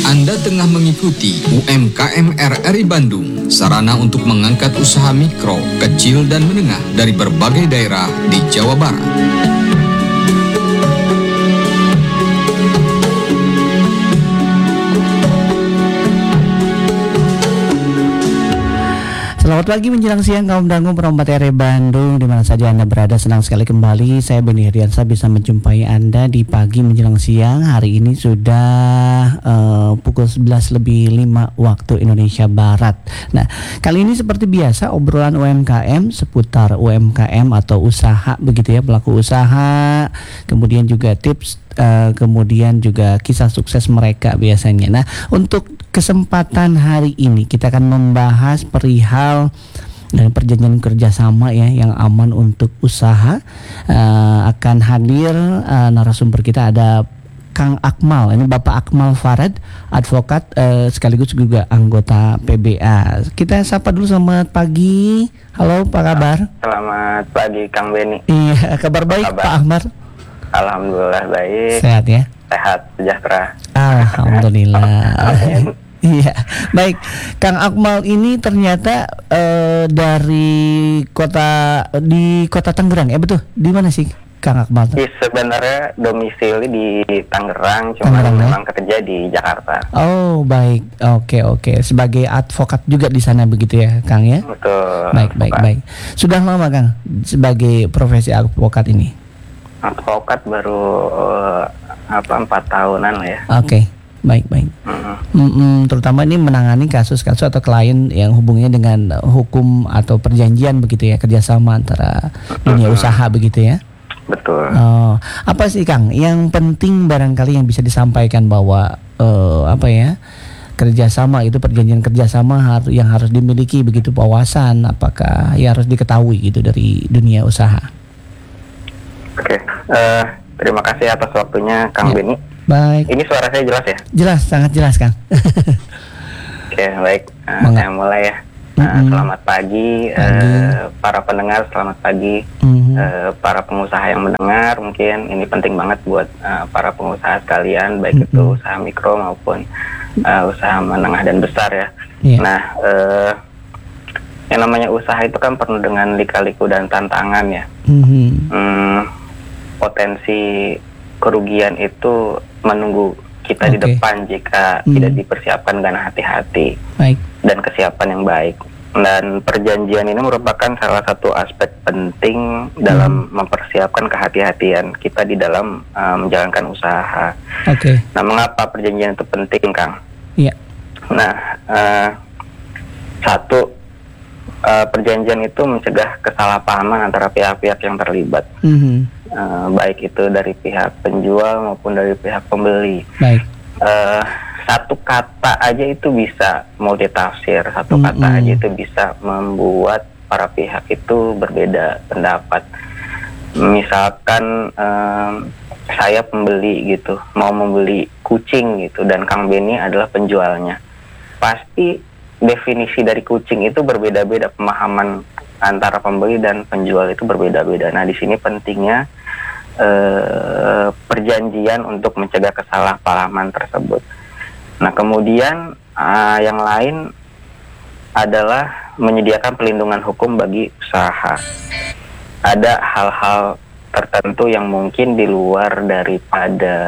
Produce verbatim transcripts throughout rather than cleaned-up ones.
Anda tengah mengikuti U M K M R R I Bandung, sarana untuk mengangkat usaha mikro, kecil, dan menengah dari berbagai daerah di Jawa Barat. Selamat pagi menjelang siang kaum dangu perombat R R I Bandung, di mana saja Anda berada. Senang sekali kembali saya Beni Heriansa bisa menjumpai Anda di pagi menjelang siang. Hari ini sudah uh, pukul sebelas lebih lima waktu Indonesia Barat. Nah, kali ini seperti biasa obrolan U M K M seputar U M K M atau usaha begitu ya, pelaku usaha, kemudian juga tips, uh, kemudian juga kisah sukses mereka biasanya. Nah, untuk kesempatan hari ini kita akan membahas perihal dan perjanjian kerjasama ya yang aman untuk usaha. Uh, akan hadir uh, narasumber kita ada Kang Akmal, ini Bapak Akmal Farad, advokat uh, sekaligus juga anggota P B A. Kita sapa dulu, selamat pagi. Halo, apa kabar? Selamat pagi Kang Beni. Iya, kabar baik kabar? Pak Ahmad. Alhamdulillah baik. Sehat ya? Sehat, sejahtera. Alhamdulillah. Iya, baik. Kang Akmal ini ternyata uh, dari kota di kota Tangerang, ya betul? Di mana sih Kang Akmal? Iya, sebenarnya domisili di Tangerang, cuma memang ya? Kerja di Jakarta. Oh, baik. Oke, oke. Sebagai advokat juga di sana begitu ya, Kang ya? Betul. Baik, baik, Pak. baik. Sudah lama Kang sebagai profesi advokat ini? Advokat baru uh, apa empat tahunan lah ya. Oke. Okay. Baik, baik. Mm-hmm. Terutama ini menangani kasus-kasus atau klien yang hubungannya dengan hukum atau perjanjian begitu ya, kerjasama antara dunia mm-hmm. usaha begitu ya. Betul. Oh, apa sih Kang yang penting barangkali yang bisa disampaikan bahwa uh, apa ya, kerjasama itu, perjanjian kerjasama harus yang harus dimiliki begitu, wawasan apakah yang harus diketahui gitu dari dunia usaha. Oke, okay. uh, terima kasih atas waktunya Kang ya. Beni. Baik. Ini suara saya jelas ya? Jelas, sangat jelas Kang. Oke, baik. Uh, saya mulai ya. Uh, mm-hmm. Selamat pagi, pagi. Uh, para pendengar. Selamat pagi, mm-hmm. uh, para pengusaha yang mendengar. Mungkin ini penting banget buat uh, para pengusaha sekalian, baik mm-hmm. itu usaha mikro maupun uh, usaha menengah dan besar ya. Yeah. Nah, uh, yang namanya usaha itu kan penuh dengan lika-liku dan tantangan ya. Mm-hmm. Hmm, potensi kerugian itu menunggu kita okay. di depan jika hmm. tidak dipersiapkan dengan hati-hati baik. Dan kesiapan yang baik. Dan perjanjian ini merupakan salah satu aspek penting dalam hmm. mempersiapkan kehati-hatian kita di dalam uh, menjalankan usaha. Okay. Nah, mengapa perjanjian itu penting, Kang? Iya. Yeah. Nah, uh, satu uh, perjanjian itu mencegah kesalahpahaman antara pihak-pihak yang terlibat. Mm-hmm. Uh, baik itu dari pihak penjual maupun dari pihak pembeli. Baik. Uh, satu kata aja itu bisa multitafsir, satu mm-hmm. kata aja itu bisa membuat para pihak itu berbeda pendapat. Misalkan um, saya pembeli gitu, mau membeli kucing gitu, dan Kang Beni adalah penjualnya. Pasti definisi dari kucing itu berbeda-beda, pemahaman antara pembeli dan penjual itu berbeda-beda. Nah, di sini pentingnya eh, perjanjian untuk mencegah kesalahpahaman tersebut. Nah, kemudian eh, yang lain adalah menyediakan pelindungan hukum bagi usaha. Ada hal-hal tertentu yang mungkin di luar daripada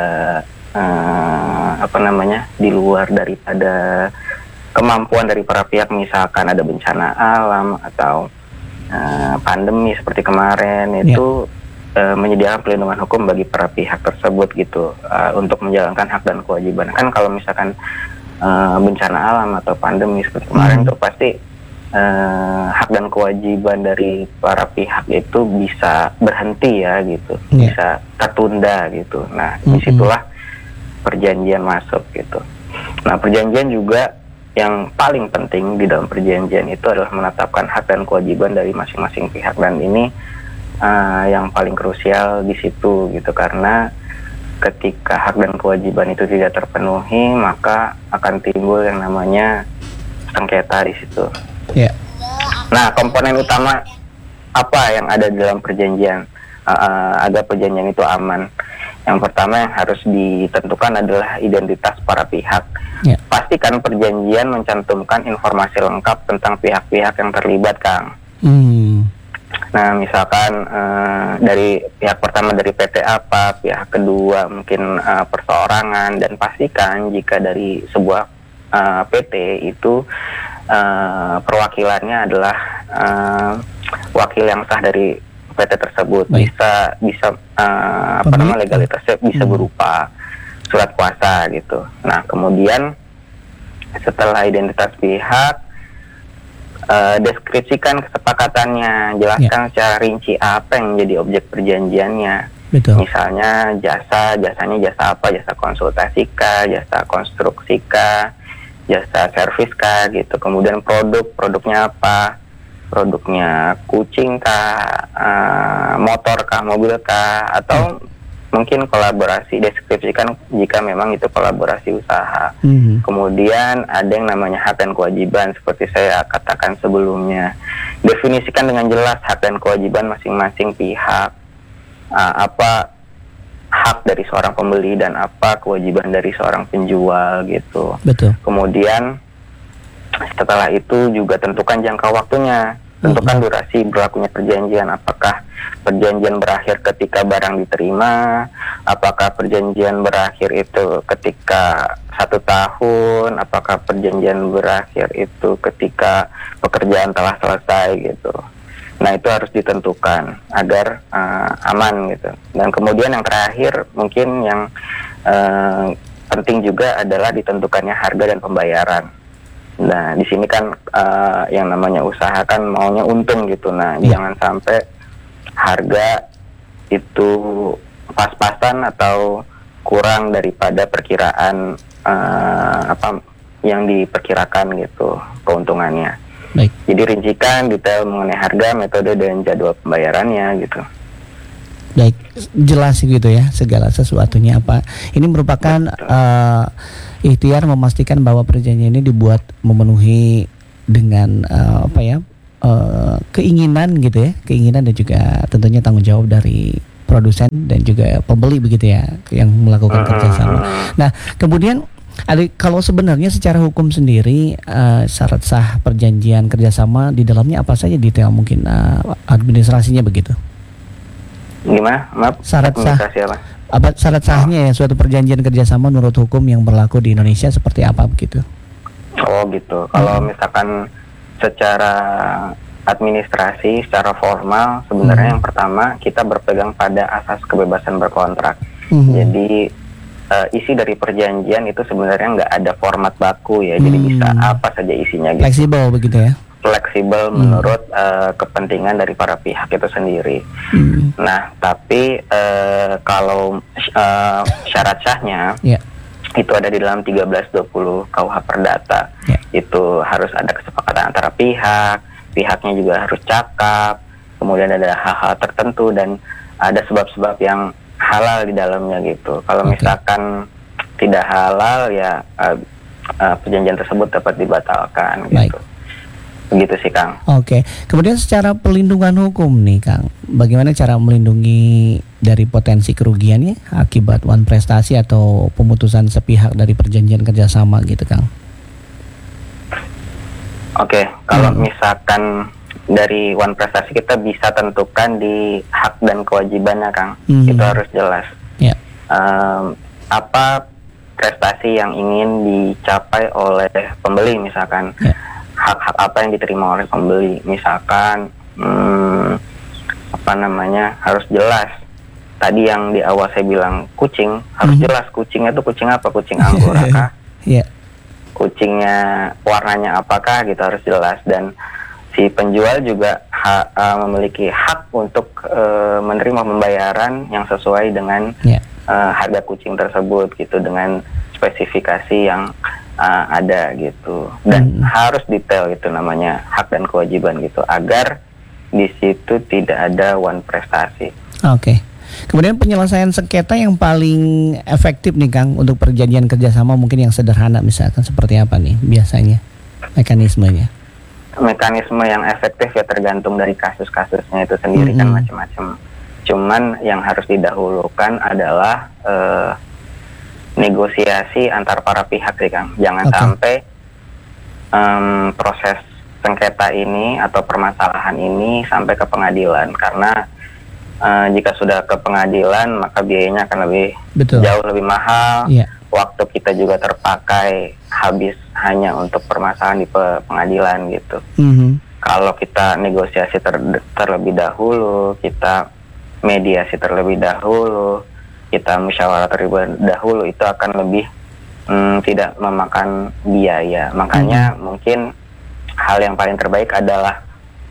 eh, apa namanya, di luar daripada kemampuan dari para pihak, misalkan ada bencana alam atau Uh, pandemi seperti kemarin itu yeah. uh, menyediakan pelindungan hukum bagi para pihak tersebut gitu, uh, untuk menjalankan hak dan kewajiban. Kan kalau misalkan uh, bencana alam atau pandemi seperti kemarin itu mm. pasti uh, hak dan kewajiban dari para pihak itu bisa berhenti ya gitu, yeah. bisa tertunda gitu. Nah, mm-hmm. disitulah perjanjian masuk gitu. Nah, perjanjian juga yang paling penting di dalam perjanjian itu adalah menetapkan hak dan kewajiban dari masing-masing pihak, dan ini uh, yang paling krusial di situ gitu, karena ketika hak dan kewajiban itu tidak terpenuhi maka akan timbul yang namanya sengketa di situ. Yeah. Nah, komponen utama apa yang ada di dalam perjanjian uh, uh, agar perjanjian itu aman? Yang pertama yang harus ditentukan adalah identitas para pihak. Ya. Pastikan perjanjian mencantumkan informasi lengkap tentang pihak-pihak yang terlibat, Kang. Hmm. Nah, misalkan uh, dari pihak pertama dari P T apa, pihak kedua mungkin uh, perseorangan, dan pastikan jika dari sebuah uh, P T itu uh, perwakilannya adalah uh, wakil yang sah dari P T tersebut. Baik. Bisa bisa uh, apa namanya legalitasnya bisa Hmm. berupa surat kuasa gitu. Nah, kemudian setelah identitas pihak, Uh, deskripsikan kesepakatannya, jelaskan secara rinci apa yang menjadi objek perjanjiannya. Betul. Misalnya jasa, jasanya jasa apa, jasa konsultasi kah, jasa konstruksi kah, jasa servis kah gitu. Kemudian produk, produknya apa, produknya kucing kah, uh, motor kah, mobil kah, atau mungkin kolaborasi. Deskripsikan jika memang itu kolaborasi usaha. Hmm. Kemudian ada yang namanya hak dan kewajiban seperti saya katakan sebelumnya. Definisikan dengan jelas hak dan kewajiban masing-masing pihak. Uh, apa hak dari seorang pembeli dan apa kewajiban dari seorang penjual gitu. Betul. Kemudian setelah itu juga tentukan jangka waktunya. Tentukan durasi berlakunya perjanjian. Apakah perjanjian berakhir ketika barang diterima? Apakah perjanjian berakhir itu ketika satu tahun? Apakah perjanjian berakhir itu ketika pekerjaan telah selesai gitu? Nah, itu harus ditentukan agar uh, aman gitu. Dan kemudian yang terakhir mungkin yang uh, penting juga adalah ditentukannya harga dan pembayaran. Nah, di sini kan uh, yang namanya usaha kan maunya untung gitu. Nah, Hmm. jangan sampai harga itu pas-pasan atau kurang daripada perkiraan uh, apa yang diperkirakan gitu keuntungannya. Baik. Jadi rincikan detail mengenai harga, metode dan jadwal pembayarannya gitu. Baik, jelas gitu ya segala sesuatunya apa. Ini merupakan uh, ikhtiar memastikan bahwa perjanjian ini dibuat memenuhi dengan uh, apa ya uh, keinginan gitu ya, keinginan dan juga tentunya tanggung jawab dari produsen dan juga pembeli begitu ya yang melakukan kerjasama. Nah, kemudian ada kalau sebenarnya secara hukum sendiri uh, syarat sah perjanjian kerjasama di dalamnya apa saja detail mungkin uh, administrasinya begitu. Gimana? Maaf. Syarat sah. Administrasi apa? Apa syarat sahnya ya suatu perjanjian kerjasama menurut hukum yang berlaku di Indonesia seperti apa begitu? Oh gitu. Kalau misalkan secara administrasi, secara formal, sebenarnya Hmm. yang pertama kita berpegang pada asas kebebasan berkontrak. Hmm. Jadi uh, isi dari perjanjian itu sebenarnya nggak ada format baku ya. Jadi Hmm. bisa apa saja isinya gitu. Fleksibel begitu ya? Fleksibel Hmm. menurut uh, kepentingan dari para pihak itu sendiri. Hmm. Nah, tapi uh, kalau uh, syarat sahnya Ya. itu ada di dalam tiga belas dua puluh K U H Perdata. Ya. Itu harus ada kesepakatan antara pihak, pihaknya juga harus cakap, kemudian ada hal-hal tertentu dan ada sebab-sebab yang halal di dalamnya gitu. Kalau Oke. misalkan tidak halal ya uh, uh, perjanjian tersebut dapat dibatalkan Baik. gitu. Begitu sih, Kang. Oke. Kemudian secara pelindungan hukum nih Kang, bagaimana cara melindungi dari potensi kerugiannya akibat wan prestasi atau pemutusan sepihak dari perjanjian kerjasama gitu Kang? Oke, kalau Hmm. misalkan dari wan prestasi kita bisa tentukan di hak dan kewajibannya, Kang. Hmm. Itu harus jelas. Ya. Um, apa prestasi yang ingin dicapai oleh pembeli misalkan. Ya. Hak-hak apa yang diterima oleh pembeli, misalkan hmm, apa namanya harus jelas. Tadi yang di awal saya bilang kucing harus Mhm. jelas, kucingnya itu kucing apa, kucing Anggora kah, Ya. kucingnya warnanya apakah gitu harus jelas. Dan si penjual juga ha, uh, memiliki hak untuk uh, menerima pembayaran yang sesuai dengan Ya. uh, harga kucing tersebut gitu dengan spesifikasi yang uh, ada gitu. Dan Hmm. harus detail gitu namanya hak dan kewajiban gitu agar di situ tidak ada wan prestasi. Oke. Kemudian penyelesaian sengketa yang paling efektif nih Kang untuk perjanjian kerjasama mungkin yang sederhana misalkan seperti apa nih biasanya mekanismenya? Mekanisme yang efektif ya tergantung dari kasus-kasusnya itu sendiri kan Mm-mm. macam-macam. Cuman yang harus didahulukan adalah uh, negosiasi antar para pihak sih Kang. Jangan Okay. sampai um, proses sengketa ini atau permasalahan ini sampai ke pengadilan, karena uh, jika sudah ke pengadilan maka biayanya akan lebih Betul. jauh lebih mahal. Iya. Waktu kita juga terpakai habis hanya untuk permasalahan di pe- pengadilan gitu. Mhm. Kalau kita negosiasi ter- terlebih dahulu, kita mediasi terlebih dahulu, kita musyawarah terlebih dahulu, itu akan lebih mm, tidak memakan biaya. Makanya Mhm. mungkin hal yang paling terbaik adalah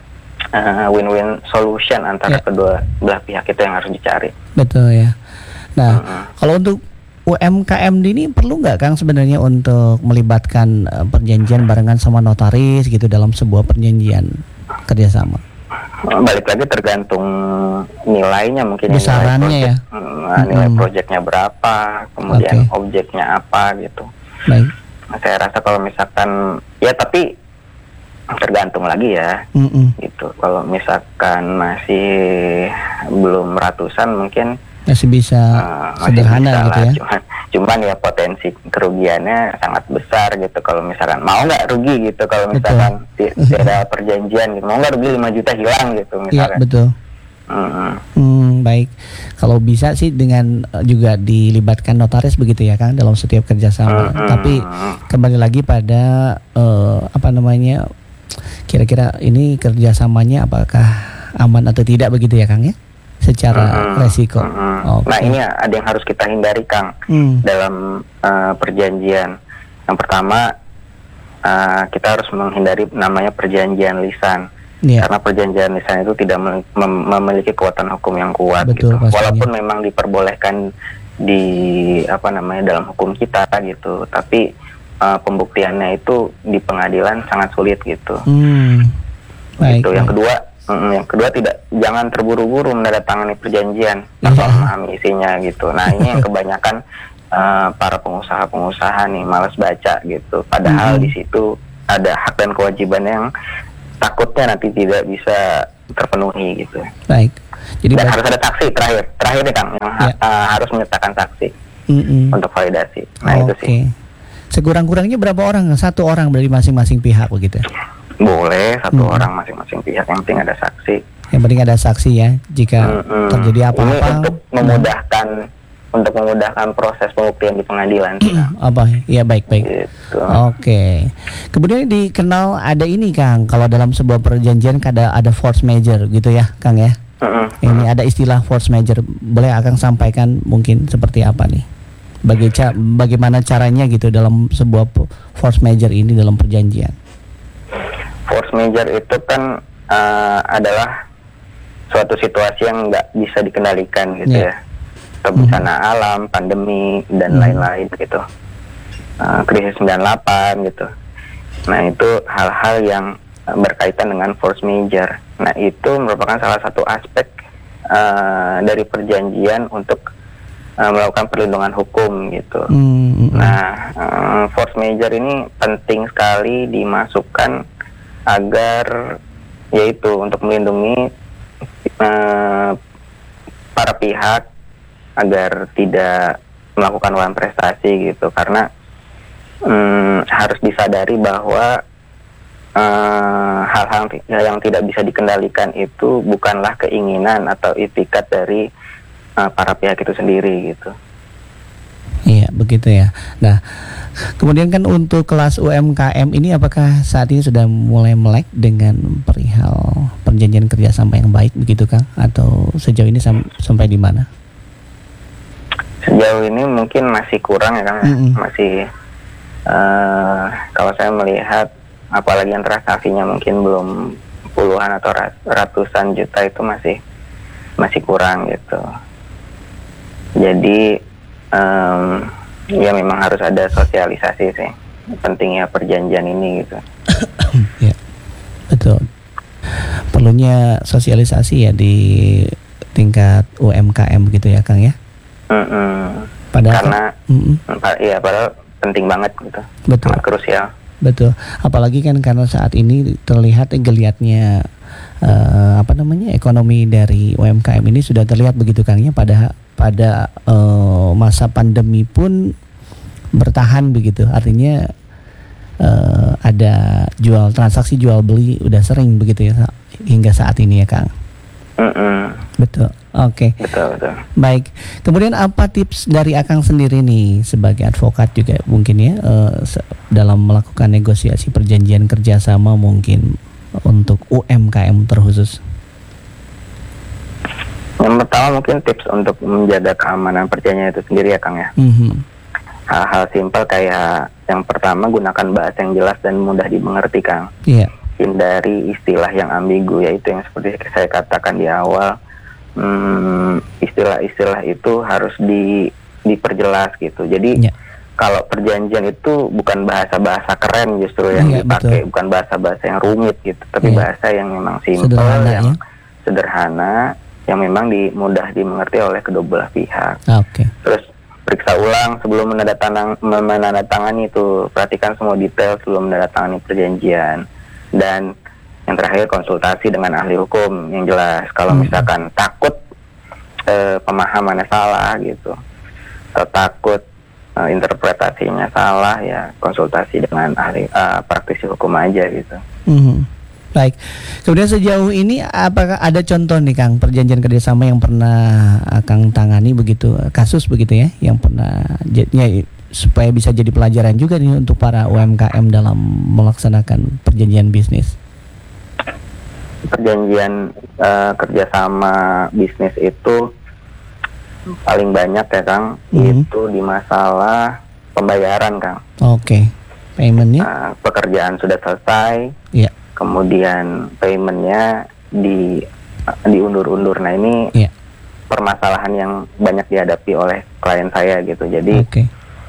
uh, win-win solution antara Ya. kedua belah pihak itu yang harus dicari. Betul ya. Nah, Mm-mm. kalau untuk U M K M D ini perlu nggak Kang sebenarnya untuk melibatkan eh, perjanjian barengan sama notaris gitu dalam sebuah perjanjian kerjasama? Balik lagi tergantung nilainya mungkin. Besarannya nilai ya? project, mm, nilai Mm-mm. proyeknya berapa, kemudian Oke. objeknya apa gitu. Baik. Nah, saya rasa kalau misalkan ya, tapi tergantung lagi ya Mm-mm. gitu. Kalau misalkan masih belum ratusan mungkin Masih bisa uh, masih sederhana bisa gitu lah. ya? Cuman, cuman ya potensi kerugiannya sangat besar gitu. Kalau misalkan mau nggak rugi gitu, kalau Betul. misalkan ti- tidak ada perjanjian gitu, mau nggak rugi lima juta hilang gitu Iya misalkan. betul. Mm-mm. Hmm, baik. Kalau bisa sih dengan eh, juga dilibatkan notaris begitu ya Kang dalam setiap kerjasama. Mm-mm. Tapi kembali lagi pada eh, apa namanya, kira-kira ini kerjasamanya apakah aman atau tidak begitu ya Kang ya? Secara Mm-mm. resiko. Mm-mm. Oke. Nah ini ada yang harus kita hindari Kang Hmm. dalam uh, perjanjian. Yang pertama, uh, kita harus menghindari namanya perjanjian lisan. Iya. Karena perjanjian lisan itu tidak mem- mem- memiliki kekuatan hukum yang kuat. Betul, gitu. pastinya. Walaupun memang diperbolehkan di apa namanya dalam hukum kita gitu, tapi uh, pembuktiannya itu di pengadilan sangat sulit gitu. Hmm. Baik. Gitu. Yang baik. kedua, mm, yang kedua tidak jangan terburu-buru menandatangani perjanjian tanpa Iya. memahami isinya gitu. Nah ini yang kebanyakan uh, para pengusaha-pengusaha nih malas baca gitu. Padahal Mhm. di situ ada hak dan kewajiban yang takutnya nanti tidak bisa terpenuhi gitu. Baik. Jadi Dan baik- harus ada saksi terakhir, terakhir nih Kang, yang ha- Ya. uh, harus menyertakan saksi Mm-mm. untuk validasi. Nah itu Oke. sih. Sekurang-kurangnya berapa orang? Satu orang dari masing-masing pihak begitu. Boleh satu Mhm. orang masing-masing pihak, yang penting ada saksi. Yang penting ada saksi ya. Jika Mm-mm. terjadi Ini apa-apa. untuk memudahkan untuk memudahkan proses pembuktian di pengadilan. Apa? Ya baik-baik. Gitu. Oke. Kemudian dikenal ada ini Kang, kalau dalam sebuah perjanjian ada ada force major gitu ya, Kang ya. Mm-mm. Ini ada istilah force major. Boleh Akang sampaikan mungkin seperti apa nih? Bagi ca- bagaimana caranya gitu dalam sebuah p- force major ini dalam perjanjian? Force major itu kan uh, adalah suatu situasi yang nggak bisa dikendalikan gitu Ya. ya. Atau bencana alam, pandemi dan Mhm. lain-lain gitu. Uh, krisis sembilan puluh delapan gitu. Nah itu hal-hal yang uh, berkaitan dengan force major. Nah itu merupakan salah satu aspek uh, dari perjanjian untuk uh, melakukan perlindungan hukum gitu. Hmm, Nah, uh, force major ini penting sekali dimasukkan agar yaitu untuk melindungi uh, para pihak agar tidak melakukan ulang prestasi gitu, karena um, harus disadari bahwa uh, hal-hal yang tidak bisa dikendalikan itu bukanlah keinginan atau itikat dari uh, para pihak itu sendiri gitu. Iya, begitu ya. Nah, kemudian kan untuk kelas U M K M ini apakah saat ini sudah mulai melek dengan perihal perjanjian kerjasama yang baik begitu Kang? Atau sejauh ini sam- sampai di mana? Sejauh ini mungkin masih kurang ya Kang, ya. Mm-mm. Masih uh, kalau saya melihat apalagi yang transaksinya mungkin belum puluhan atau rat- ratusan juta itu masih masih kurang gitu. Jadi um, ya memang harus ada sosialisasi sih pentingnya perjanjian ini gitu. Ya, betul. Perlunya sosialisasi ya di tingkat U M K M gitu ya Kang ya. Mm-mm. Padahal Karena Mm-mm. pa- iya padahal penting banget gitu, betul. sangat krusial. Betul. Apalagi kan karena saat ini terlihat geliatnya uh, apa namanya ekonomi dari U M K M ini sudah terlihat begitu Kang ya, pada pada uh, masa pandemi pun bertahan begitu, artinya uh, ada jual transaksi jual beli udah sering begitu ya hingga saat ini ya Kang. Mm-mm. Betul. Oke. Okay. Betul, betul. Baik. Kemudian apa tips dari Akang sendiri nih sebagai advokat juga mungkin ya uh, se- dalam melakukan negosiasi perjanjian kerjasama mungkin untuk U M K M terkhusus? Yang pertama mungkin tips untuk menjaga keamanan perjanjian itu sendiri ya Kang ya. Mm-hmm. Hal-hal simpel kayak yang pertama gunakan bahasa yang jelas dan mudah dimengerti Kang. Iya. Yeah. Hindari istilah yang ambigu, yaitu yang seperti saya katakan di awal, hmm, istilah-istilah itu harus di, diperjelas gitu. Jadi yeah. kalau perjanjian itu bukan bahasa-bahasa keren justru yang yeah, dipakai, betul. Bukan bahasa-bahasa yang rumit gitu, tapi yeah. bahasa yang memang simpel, sederhana, yang ya? sederhana, yang memang di, mudah dimengerti oleh kedua belah pihak. Ah, okay. Terus periksa ulang sebelum menandatangani, menandatangani itu, perhatikan semua detail sebelum menandatangani perjanjian. Dan yang terakhir konsultasi dengan ahli hukum yang jelas. Kalau hmm. misalkan takut eh, pemahamannya salah gitu, atau takut eh, interpretasinya salah, ya konsultasi dengan ahli eh, praktisi hukum aja gitu. Hmm. Baik. Kemudian sejauh ini apakah ada contoh nih Kang perjanjian kerjasama yang pernah Kang tangani begitu, kasus begitu ya, yang pernah ya, supaya bisa jadi pelajaran juga nih untuk para U M K M dalam melaksanakan perjanjian bisnis? Perjanjian uh, kerjasama bisnis itu paling banyak ya Kang, mm-hmm. itu di masalah pembayaran Kang. Oke, okay. Paymentnya? Uh, pekerjaan sudah selesai, yeah. kemudian paymentnya di uh, diundur-undur. Nah ini yeah. permasalahan yang banyak dihadapi oleh klien saya gitu. Jadi okay.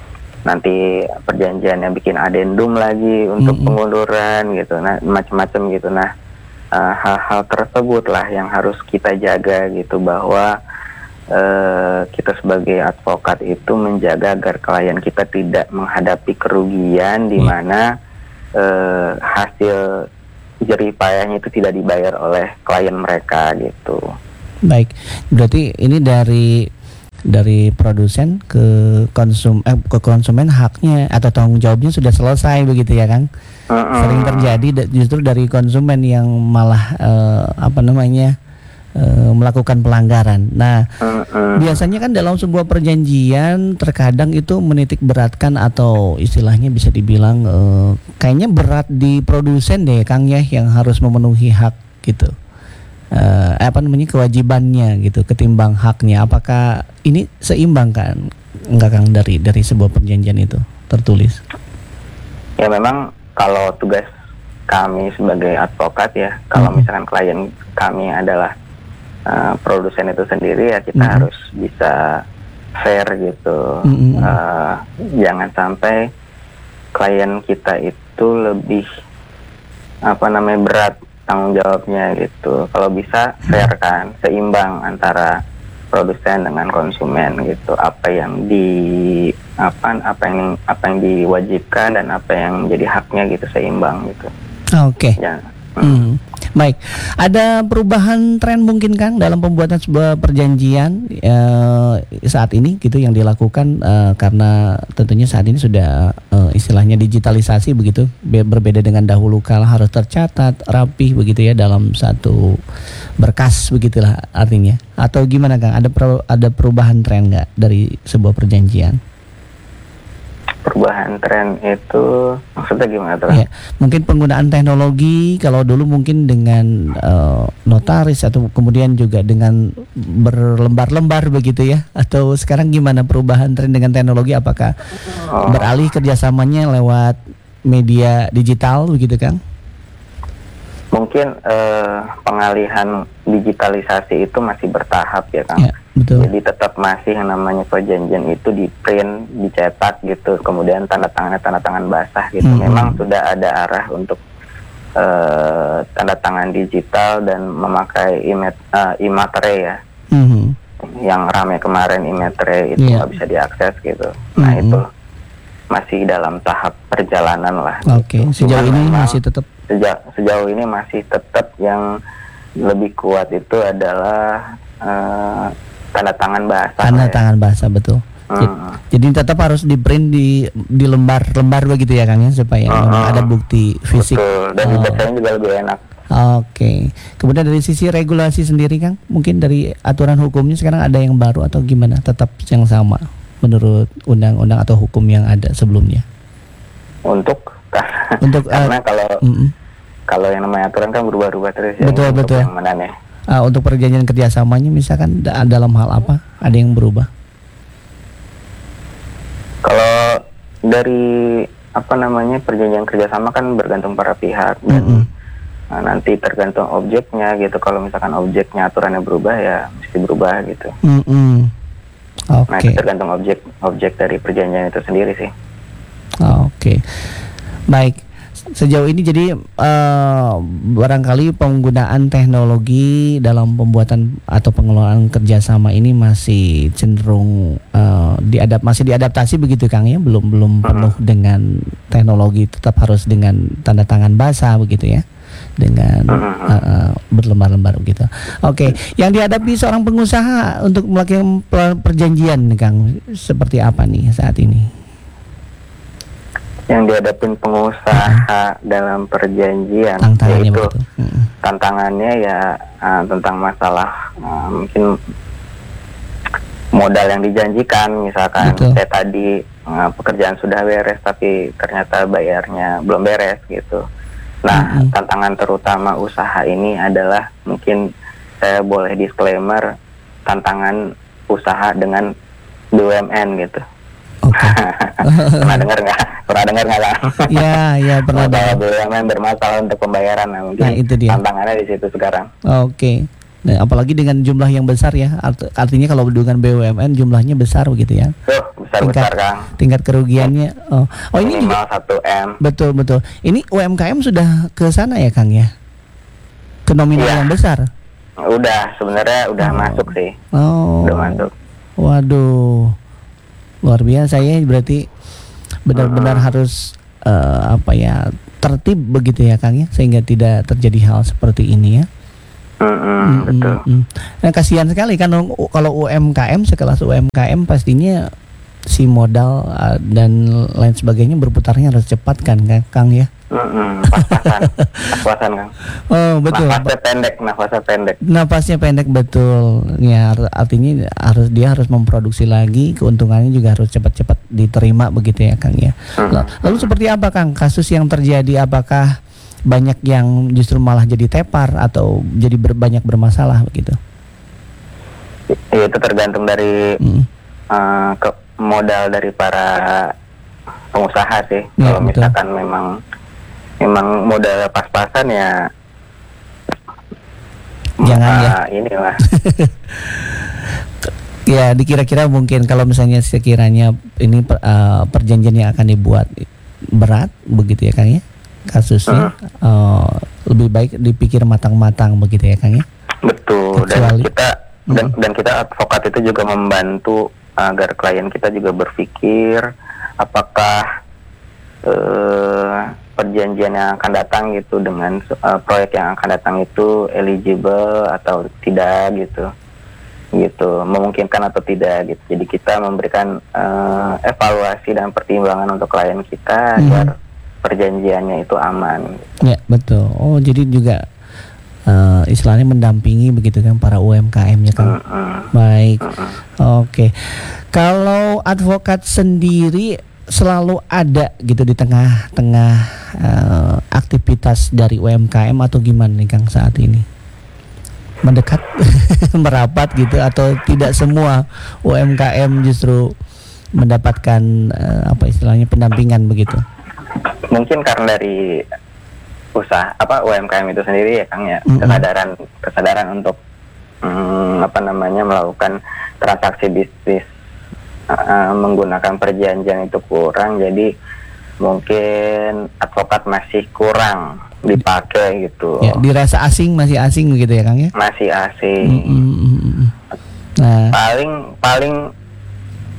nanti perjanjiannya bikin adendum lagi untuk mm-hmm. pengunduran gitu, nah macam-macam gitu. Nah uh, hal-hal tersebut lah yang harus kita jaga gitu, bahwa uh, kita sebagai advokat itu menjaga agar klien kita tidak menghadapi kerugian di mana uh, hasil jerih payahnya itu tidak dibayar oleh klien mereka gitu. Baik, berarti ini dari dari produsen ke konsum eh, ke konsumen haknya atau tanggung jawabnya sudah selesai begitu ya Kang? Uh-uh. Sering terjadi da- justru dari konsumen yang malah uh, apa namanya uh, melakukan pelanggaran. Nah, uh-uh. biasanya kan dalam sebuah perjanjian terkadang itu menitik beratkan atau istilahnya bisa dibilang uh, kayaknya berat di produsen deh Kang ya, yang harus memenuhi hak gitu. Uh, apa namanya kewajibannya gitu ketimbang haknya. Apakah ini seimbang kan enggak Kang dari dari sebuah perjanjian itu tertulis? Ya memang kalau tugas kami sebagai advokat ya, kalau mm-hmm. misalkan klien kami adalah uh, produsen itu sendiri ya, kita mm-hmm. harus bisa fair gitu. Mm-hmm. Uh, jangan sampai klien kita itu lebih apa namanya berat tanggung jawabnya gitu. Kalau bisa fair kan, seimbang antara produsen dengan konsumen gitu. Apa yang di apa apa yang apa yang diwajibkan dan apa yang menjadi haknya gitu, seimbang gitu. Oke. Okay. Ya. Hmm. Hmm. Baik. Ada perubahan tren mungkin Kang dalam pembuatan sebuah perjanjian eh, saat ini gitu yang dilakukan eh, karena tentunya saat ini sudah eh, istilahnya digitalisasi begitu, berbeda dengan dahulu kala harus tercatat rapih begitu ya dalam satu berkas begitulah artinya. Atau gimana Kang? Ada per, ada perubahan tren nggak dari sebuah perjanjian? Perubahan tren itu maksudnya gimana tuh? Ya, mungkin penggunaan teknologi kalau dulu mungkin dengan uh, notaris atau kemudian juga dengan berlembar-lembar begitu ya, atau sekarang gimana perubahan tren dengan teknologi? Apakah oh. beralih kerjasamanya lewat media digital begitu Kang? Mungkin uh, pengalihan digitalisasi itu masih bertahap ya Kang. Ya, betul. Jadi tetap masih yang namanya perjanjian itu di print, dicetak gitu, kemudian tanda tangannya tanda tangan basah gitu. Mm-hmm. Memang sudah ada arah untuk uh, tanda tangan digital dan memakai imet, uh, imatere ya. Mm-hmm. Yang ramai kemarin imatere itu nggak yeah. bisa diakses gitu. Mm-hmm. Nah itu masih dalam tahap perjalanan lah. Oke, okay. Gitu. Sejauh ini masih tetap sejauh sejauh ini masih tetap yang lebih kuat itu adalah uh, tanda tangan bahasa. Tanda ya. tangan bahasa, betul. Hmm. Jadi tetap harus di print di di lembar-lembar begitu ya Kang ya, supaya Hmm. memang ada bukti fisik. Betul, dan Oh. dibacanya juga lebih enak. Oke. Kemudian dari sisi regulasi sendiri Kang, mungkin dari aturan hukumnya sekarang ada yang baru atau gimana? Tetap yang sama menurut undang-undang atau hukum yang ada sebelumnya? Untuk Untuk karena uh, kalau mm-mm. kalau yang namanya aturan kan berubah-ubah terus. Betul, ya, untuk betul. yang mana nih? Uh, untuk perjanjian kerjasamanya misalkan da- dalam hal apa? Ada yang berubah? Kalau dari apa namanya perjanjian kerjasama kan bergantung para pihak dan Mm-mm. nah, nanti tergantung objeknya gitu. Kalau misalkan objeknya aturannya berubah ya mesti berubah gitu. Mm-mm. Oke. Nah itu tergantung objek objek dari perjanjian itu sendiri sih. Oke, baik. Sejauh ini jadi eh, barangkali penggunaan teknologi dalam pembuatan atau pengelolaan kerjasama ini masih cenderung eh, diadap masih diadaptasi begitu Kang ya, belum belum penuh dengan teknologi, tetap harus dengan tanda tangan basah begitu ya, dengan eh, eh, berlembar-lembar begitu. Oke, yang dihadapi seorang pengusaha untuk melakukan per- perjanjian nih Kang, seperti apa nih saat ini? Yang dihadapin pengusaha dalam perjanjian Tantangannya yaitu begitu. Mm. tantangannya ya uh, tentang masalah uh, mungkin modal yang dijanjikan, misalkan Betul. saya tadi uh, pekerjaan sudah beres tapi ternyata bayarnya belum beres gitu. Nah Mm-mm. tantangan terutama usaha ini adalah, mungkin saya boleh disclaimer, tantangan usaha dengan B U M N gitu. Oke. Pernah dengar nggak? Pernah dengar nggak Kang? Ya, ya pernah Bahwa ada. B U M N bermasalah untuk pembayaran. Nah, mungkin Nah, itu dia. tantangannya di situ sekarang. Oke. Nah, apalagi dengan jumlah yang besar ya. Art- artinya kalau dengan B U M N jumlahnya besar begitu ya. Tuh besar-besar Kang. Tingkat kerugiannya. Oh, oh ini Minimal juga satu M. betul betul. Ini U M K M sudah ke sana ya Kang ya? Ke nominal Iya. yang besar. Udah, sebenarnya udah Oh. masuk sih. Oh. Udah masuk. Waduh. Luar biasa ya, berarti benar-benar Mm-mm. harus eh, apa ya, tertib begitu ya Kang ya, sehingga tidak terjadi hal seperti ini ya. Mm-mm, Mm, betul. mm, mm. Nah, kasihan sekali kan u- kalau U M K M, sekelas U M K M pastinya si modal uh, dan lain sebagainya berputarnya harus cepat kan Kang- Kang ya. Mm-mm, pas-pasan, pas-pasan Kang. Oh betul. Nafasnya pendek, nafasnya pendek. Napasnya pendek betul. Ya ar- artinya harus dia harus memproduksi lagi, keuntungannya juga harus cepat-cepat diterima begitu ya Kang ya. Mm. Lalu, lalu seperti apa Kang kasus yang terjadi? Apakah banyak yang justru malah jadi tepar atau jadi ber- banyak bermasalah begitu? Ya, itu tergantung dari Mm. uh, ke modal dari para pengusaha sih. Ya, Kalau betul. misalkan memang memang modal pas-pasan ya Jangan ya. uh, inilah. Ya, dikira-kira mungkin kalau misalnya sekiranya ini per- eh, perjanjian yang akan dibuat berat begitu ya Kang ya, kasusnya eh, lebih baik dipikir matang-matang begitu ya Kang ya. Betul. Kecuali- Dan kita dan, Mm. dan kita advokat itu juga membantu agar klien kita juga berpikir apakah eh, perjanjian yang akan datang gitu dengan eh, proyek yang akan datang itu eligible atau tidak gitu, gitu memungkinkan atau tidak gitu. Jadi kita memberikan eh, evaluasi dan pertimbangan untuk klien kita Mhm. agar perjanjiannya itu aman. Ya, betul. Oh, jadi juga eh, istilahnya mendampingi begitu kan para U M K M ya Kang. Mm-mm. Baik. Mm-mm. Oke. Kalau advokat sendiri selalu ada gitu di tengah-tengah eh, aktivitas dari U M K M atau gimana nih Kang saat ini? Mendekat, merapat gitu, atau tidak semua U M K M justru mendapatkan eh, apa istilahnya pendampingan begitu? Mungkin karena dari usaha apa U M K M itu sendiri ya Kang ya, Mm-mm. kesadaran kesadaran untuk mm, apa namanya melakukan transaksi bisnis uh, menggunakan perjanjian itu kurang, jadi mungkin advokat masih kurang dipakai gitu. Ya, dirasa asing, masih asing begitu ya Kang ya? Masih asing. Mm, mm, mm, mm. Nah, Paling paling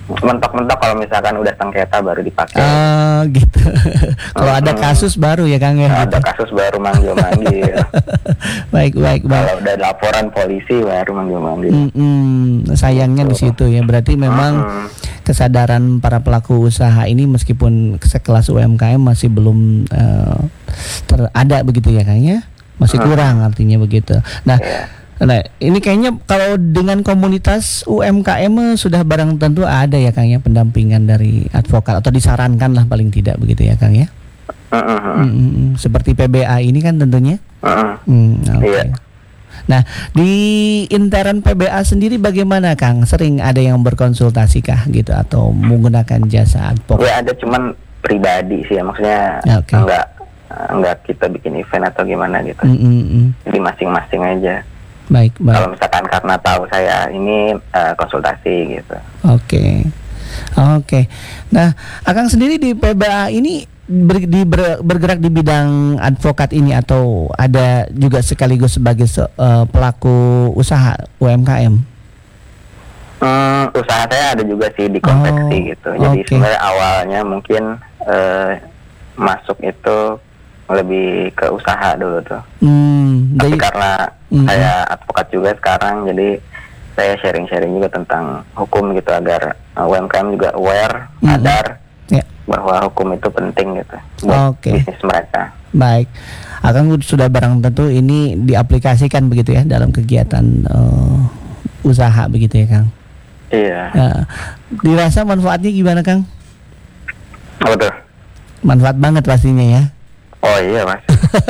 mentok-mentok kalau misalkan udah sengketa baru dipakai. Oh gitu. Kalau ada kasus baru ya Kang ya. Kalau Gitu. ada kasus baru manggil-manggil. Baik baik baik. Kalau udah laporan polisi baru manggil-manggil. Mm-mm. Sayangnya di situ ya. Berarti memang Mm-mm. kesadaran para pelaku usaha ini meskipun sekelas U M K M masih belum uh, terada begitu ya Kang ya. Masih kurang artinya begitu. Nah. Yeah. Nah, ini kayaknya kalau dengan komunitas U M K M sudah barang tentu ada ya Kang ya pendampingan dari advokat atau disarankan lah paling tidak begitu ya Kang ya. Mm-mm. Mm-mm. Seperti P B A ini kan tentunya. Mm-mm. Hmm, oke. Iya. Nah, di intern P B A sendiri bagaimana Kang? Sering ada yang berkonsultasi kah gitu atau menggunakan jasa advokat? Ya ada cuman pribadi sih ya, maksudnya Oke. enggak enggak kita bikin event atau gimana gitu. Mm-mm. Jadi masing-masing aja. Baik, baik. Kalau misalkan karena tahu saya ini uh, konsultasi gitu. Oke. Oke. Nah, Akang sendiri di P B A ini ber, di, ber, bergerak di bidang advokat ini atau ada juga sekaligus sebagai se, uh, pelaku usaha U M K M? Hmm, usaha saya ada juga sih di konveksi Oh, gitu. Jadi oke. sebenarnya awalnya mungkin uh, masuk itu lebih ke usaha dulu tuh. Hmm, Tapi jadi, karena Mm-mm. saya advokat juga sekarang, jadi saya sharing-sharing juga tentang hukum gitu agar uh, U M K M juga aware, Mm-mm. sadar ya. bahwa hukum itu penting gitu buat Oke. bisnis mereka. Baik, Akang sudah barang tentu ini diaplikasikan begitu ya dalam kegiatan uh, usaha begitu ya Kang. Iya. Uh, dirasa manfaatnya gimana Kang? Apa tuh? Manfaat banget pastinya ya. Oh iya mas.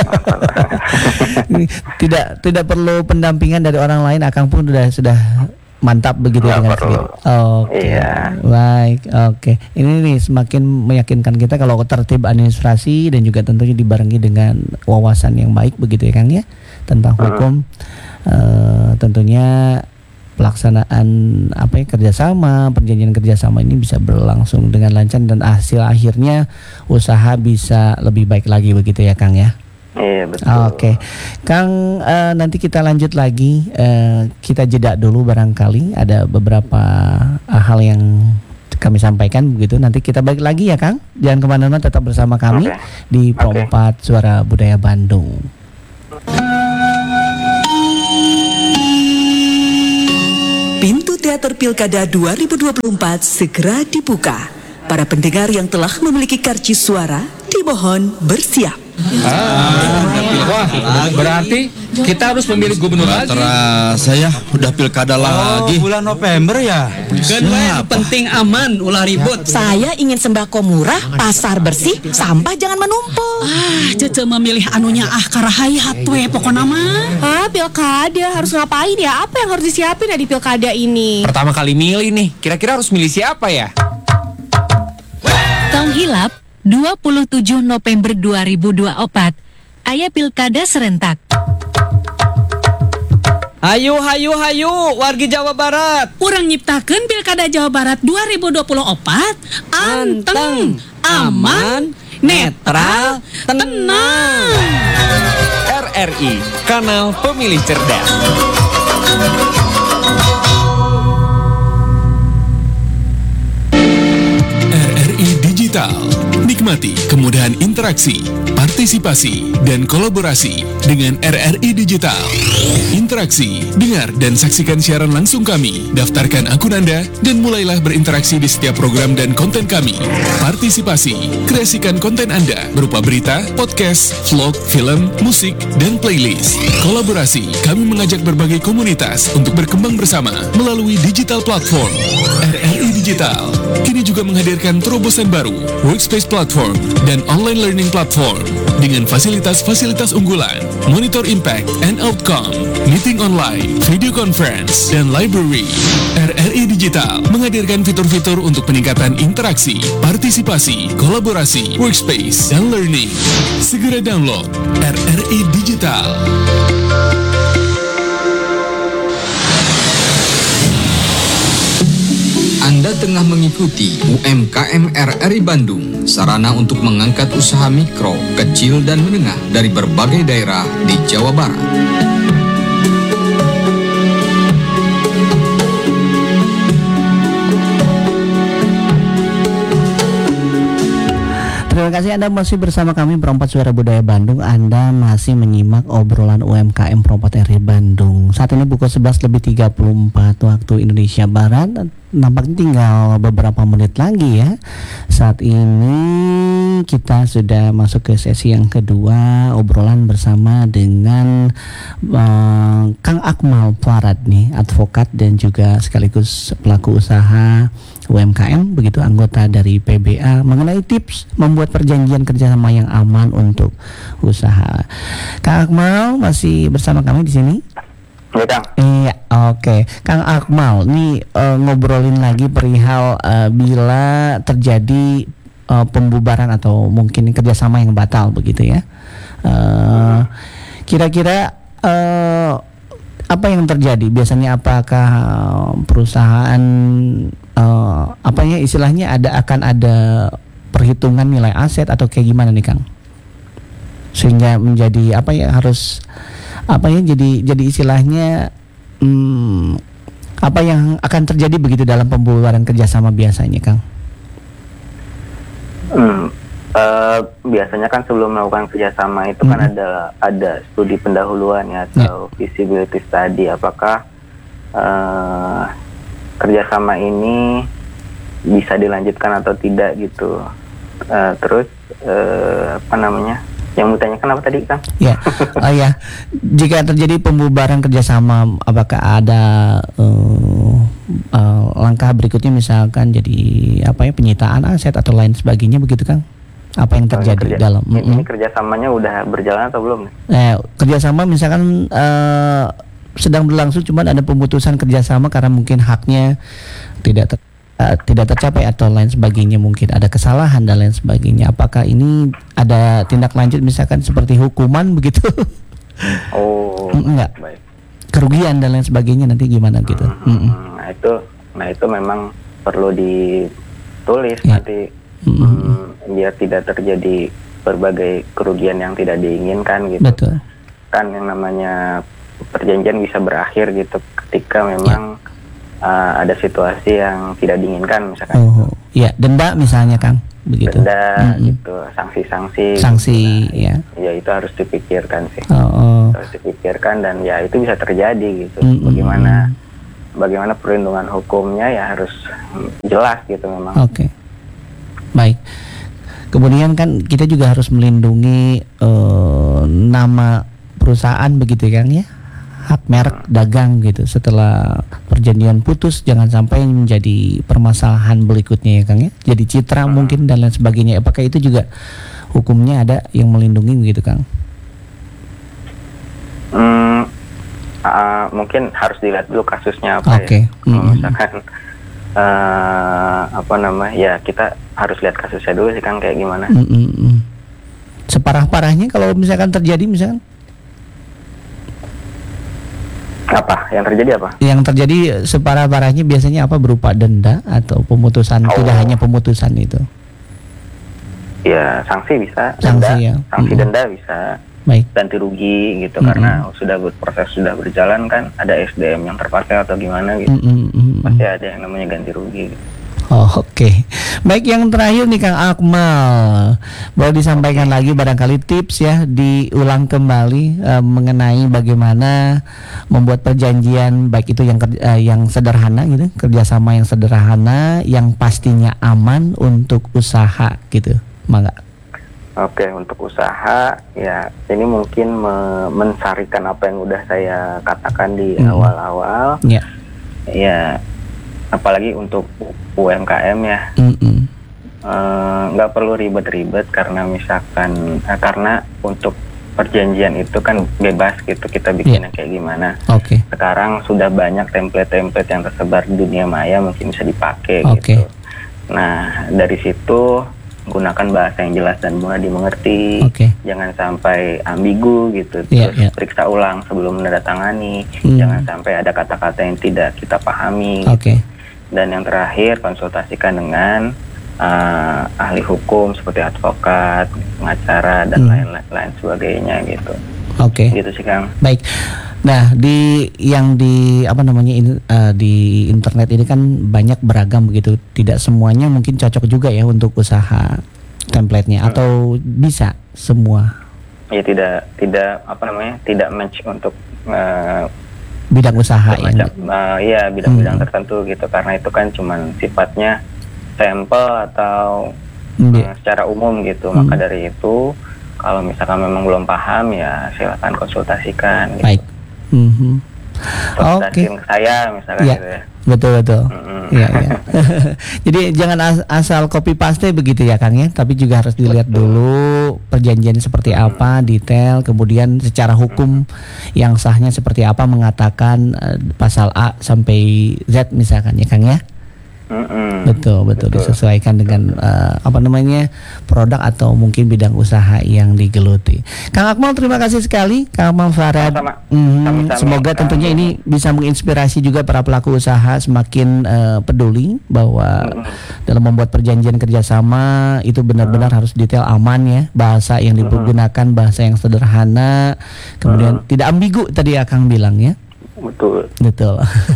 Ini tidak tidak perlu pendampingan dari orang lain, Akang pun sudah sudah mantap begitu ya Nggak dengan perlu. sendiri. Oke, Iya. baik, oke. Ini nih semakin meyakinkan kita kalau tertib administrasi dan juga tentunya dibarengi dengan wawasan yang baik begitu ya Kang ya tentang hukum. Eh, tentunya pelaksanaan apa ya kerjasama, perjanjian kerjasama ini bisa berlangsung dengan lancar dan hasil akhirnya usaha bisa lebih baik lagi begitu ya Kang ya. Iya betul. Oke, Kang, eh, nanti kita lanjut lagi. Eh, kita jeda dulu barangkali ada beberapa eh, hal yang kami sampaikan begitu. Nanti kita balik lagi ya Kang. Jangan kemana-mana, tetap bersama kami Oke. di Pro Oke. empat Suara Budaya Bandung. Pintu Teater Pilkada dua ribu dua puluh empat segera dibuka. Para pendengar yang telah memiliki karcis suara dimohon bersiap. Wah, berarti kita harus memilih gubernur lagi. Terasa ya, udah pilkada lagi. Bulan November ya. Kan yang penting aman, ulah ribut. Saya ingin sembako murah, pasar bersih, sampah jangan menumpuk. Ah, cece memilih anunya ah karahayat we pokona mah. Ah, pilkada harus ngapain ya? Apa yang harus disiapin ya di pilkada ini? Pertama kali milih nih, kira-kira harus milih siapa ya? Tong hilap dua puluh tujuh November dua ribu dua puluh empat. Aya pilkada serentak. Hayu, hayu, hayu, wargi Jawa Barat. Urang nyiptakeun pilkada Jawa Barat dua ribu dua puluh empat anteng, aman, netral, tenang. R R I, Kanal Pemilih Cerdas. R R I Digital. Nikmati kemudahan interaksi, partisipasi, dan kolaborasi dengan R R I Digital. Interaksi, dengar dan saksikan siaran langsung kami, daftarkan akun Anda, dan mulailah berinteraksi di setiap program dan konten kami. Partisipasi, kreasikan konten Anda berupa berita, podcast, vlog, film, musik, dan playlist. Kolaborasi, kami mengajak berbagai komunitas untuk berkembang bersama melalui digital platform. R R I Digital kini juga menghadirkan terobosan baru, Workspace Platform dan Online Learning Platform dengan fasilitas-fasilitas unggulan, monitor impact and outcome, meeting online, video conference, dan library. R R I Digital menghadirkan fitur-fitur untuk peningkatan interaksi, partisipasi, kolaborasi, workspace, dan learning. Segera download R R I Digital. Anda tengah mengikuti U M K M R R I Bandung, sarana untuk mengangkat usaha mikro, kecil, dan menengah dari berbagai daerah di Jawa Barat. Terima kasih Anda masih bersama kami Perompak Suara Budaya Bandung. Anda masih menyimak obrolan U M K M Perompak R I Bandung. Saat ini pukul sebelas lebih tiga puluh empat waktu Indonesia Barat. Nampaknya tinggal beberapa menit lagi ya. Saat ini kita sudah masuk ke sesi yang kedua, obrolan bersama dengan uh, Kang Akmal Farad nih, advokat dan juga sekaligus pelaku usaha U M K M, begitu, anggota dari P B A, mengenai tips membuat perjanjian kerjasama yang aman untuk usaha. Kang Akmal masih bersama kami di sini. Ya, Kang. Iya, oke. Okay. Kang Akmal, nih uh, ngobrolin lagi perihal uh, bila terjadi uh, pembubaran atau mungkin kerjasama yang batal, begitu ya. Uh, kira-kira uh, apa yang terjadi? Biasanya apakah perusahaan uh, apa ya istilahnya ada akan ada perhitungan nilai aset atau kayak gimana nih, Kang? Sehingga menjadi apa ya harus apa ya jadi jadi istilahnya hmm, apa yang akan terjadi begitu dalam pembubaran kerjasama biasanya, Kang? Hmm, uh, biasanya kan sebelum melakukan kerjasama itu hmm. kan ada ada studi pendahuluan ya atau yeah. feasibility study, apakah uh, kerjasama ini bisa dilanjutkan atau tidak gitu. Uh, terus uh, apa namanya? Yang mau tanyakan apa tadi, Kang? Ya, oh ya. Jika terjadi pembubaran kerjasama, apakah ada uh, uh, langkah berikutnya, misalkan jadi apa ya penyitaan aset atau lain sebagainya, begitu, Kang? Apa yang terjadi oh, kerja, dalam? Ini mm-hmm. kerjasamanya udah berjalan atau belum? Eh, kerjasama misalkan uh, sedang berlangsung, cuman ada pemutusan kerjasama karena mungkin haknya tidak ter Uh, tidak tercapai atau lain sebagainya, mungkin ada kesalahan dan lain sebagainya. Apakah ini ada tindak lanjut misalkan seperti hukuman begitu? Oh, enggak. Baik. Kerugian dan lain sebagainya nanti gimana gitu? Hmm, hmm. Nah itu, nah itu memang perlu ditulis ya. Nanti hmm. Hmm, biar tidak terjadi berbagai kerugian yang tidak diinginkan gitu. Betul. Kan yang namanya perjanjian bisa berakhir gitu ketika memang ya. Uh, ada situasi yang tidak diinginkan, misalkan. Oh, ya denda misalnya, Kang, begitu. Denda, mm-hmm. gitu, sanksi-sanksi. Sanksi, gitu. ya. Ya itu harus dipikirkan sih. Oh, oh. Harus dipikirkan dan ya itu bisa terjadi gitu. Mm-hmm. Bagaimana, bagaimana perlindungan hukumnya ya harus jelas gitu memang. Oke, okay. Baik. Kemudian kan kita juga harus melindungi uh, nama perusahaan, begitu, Kang, ya. Hak merek dagang gitu. Setelah perjanjian putus jangan sampai menjadi permasalahan berikutnya ya, Kang, ya. Jadi citra hmm. mungkin dan lain sebagainya. Apakah itu juga hukumnya ada yang melindungi begitu, Kang? Hmm, uh, mungkin harus dilihat dulu kasusnya apa. Okay. ya. Hmm. Misalkan uh, apa nama ya kita harus lihat kasusnya dulu sih, Kang, kayak gimana. Hmm. Separah-parahnya kalau misalkan terjadi misalkan apa yang terjadi apa? Yang terjadi separah-parahnya biasanya apa, berupa denda atau pemutusan? Oh. Tidak hanya pemutusan itu. Ya sanksi bisa. Sanksi denda, ya. Sanksi mm-hmm. denda bisa. Baik. Ganti rugi gitu mm-hmm. karena sudah berproses sudah berjalan kan, ada S D M yang terpakai atau gimana gitu. Mm-hmm. Pasti ada yang namanya ganti rugi. Gitu. Oh, oke. Okay. Baik, yang terakhir nih, Kang Akmal, boleh disampaikan lagi barangkali tips ya, diulang kembali uh, mengenai bagaimana membuat perjanjian baik itu yang kerja, uh, yang sederhana gitu, kerjasama yang sederhana yang pastinya aman untuk usaha gitu, Mangga. Oke, untuk usaha ya ini mungkin me- mensarikan apa yang udah saya katakan di hmm. awal-awal. Ya. Ya. Apalagi untuk U M K M ya, nggak uh, perlu ribet-ribet karena misalkan uh, karena untuk perjanjian itu kan bebas gitu kita bikinnya yeah. kayak gimana. Okay. Sekarang sudah banyak template-template yang tersebar di dunia maya mungkin bisa dipakai okay. gitu. Nah dari situ gunakan bahasa yang jelas dan mudah dimengerti. Okay. Jangan sampai ambigu gitu. Yeah, Terus yeah. periksa ulang sebelum menandatangani. Mm. Jangan sampai ada kata-kata yang tidak kita pahami. Okay. Gitu. Dan yang terakhir konsultasikan dengan uh, ahli hukum seperti advokat, pengacara dan lain-lain hmm. sebagainya gitu. Oke. Okay. Gitu sih, Kang. Baik. Nah, di yang di apa namanya in, uh, di internet ini kan banyak beragam begitu. Tidak semuanya mungkin cocok juga ya untuk usaha template-nya atau bisa semua Ya tidak tidak apa namanya tidak match untuk eh, bidang usaha ya? macam uh, iya bidang-bidang hmm. tertentu gitu, karena itu kan cuman sifatnya sampel atau hmm. uh, secara umum gitu. Hmm. Maka dari itu kalau misalkan memang belum paham ya silakan konsultasikan gitu. Baik. Mm-hmm. Konsultasiin Oke. ke saya misalkan Ya. gitu ya. Betul betul. Mm-hmm. Ya, ya. Jadi jangan as- asal copy paste begitu ya Kang ya, tapi juga harus dilihat Betul. dulu perjanjiannya seperti Mm-hmm. apa, detail, kemudian secara hukum mm-hmm. yang sahnya seperti apa, mengatakan uh, pasal A sampai Z misalkan ya Kang ya. Mm-mm. Betul, betul, Betul. disesuaikan dengan uh, apa namanya produk atau mungkin bidang usaha yang digeluti. Kang Akmal, terima kasih sekali, Kang Akmal Farad. Sama-sama. Mhm. Sami-sami, Semoga Kang. tentunya ini bisa menginspirasi juga para pelaku usaha semakin uh, peduli bahwa Mm-mm. dalam membuat perjanjian kerjasama itu benar-benar harus detail, aman ya, bahasa yang digunakan bahasa yang sederhana, kemudian tidak ambigu tadi ya Kang bilang ya. Betul. Betul.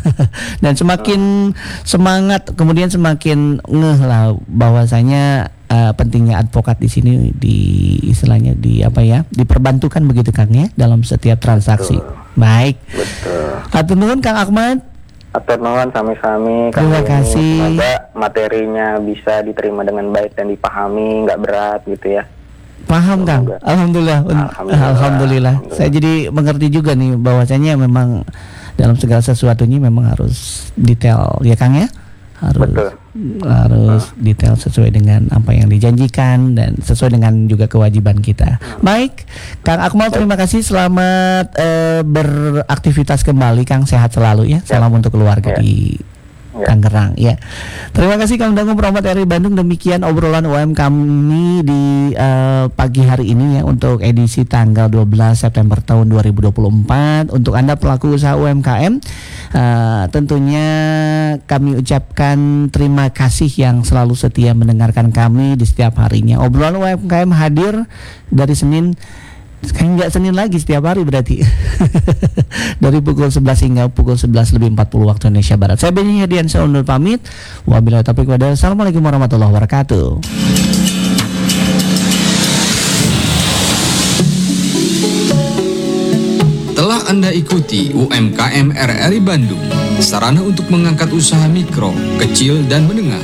Dan semakin semangat, kemudian semakin ngeh lah bahwasanya uh, pentingnya advokat di sini di istilahnya di apa ya, diperbantukan begitu Kang ya dalam setiap transaksi. Betul. Baik. Betul. Hatur nuhun Kang Ahmad. Atur nuhun sami-sami. Kang Terima Beni. kasih. Semoga materinya bisa diterima dengan baik dan dipahami, nggak berat gitu ya. Paham Kang. Semoga. Alhamdulillah. Alhamdulillah. Alhamdulillah. Saya jadi mengerti juga nih bahwasanya memang dalam segala sesuatunya memang harus detail ya Kang ya. Harus Betul. harus detail sesuai dengan apa yang dijanjikan dan sesuai dengan juga kewajiban kita. Baik, Kang Akmal, terima kasih, selamat eh, beraktivitas kembali Kang, sehat selalu ya. Salam untuk keluarga Ya. di Ya. Tangerang ya. Terima kasih Kang Dangu Peromat R I Bandung. Demikian obrolan U M kami di uh, pagi hari ini ya untuk edisi tanggal dua belas September tahun dua ribu dua puluh empat. Untuk Anda pelaku usaha U M K M, uh, tentunya kami ucapkan terima kasih yang selalu setia mendengarkan kami di setiap harinya. Obrolan U M K M hadir dari Senin, kan nggak Senin lagi, setiap hari berarti. Dari pukul sebelas hingga pukul sebelas lebih empat puluh waktu Indonesia Barat. Saya Beni Hadiansyah undur pamit. Wabillahi taufiq wal hidayah. Assalamualaikum warahmatullahi wabarakatuh. Telah Anda ikuti U M K M R R I Bandung, sarana untuk mengangkat usaha mikro, kecil, dan menengah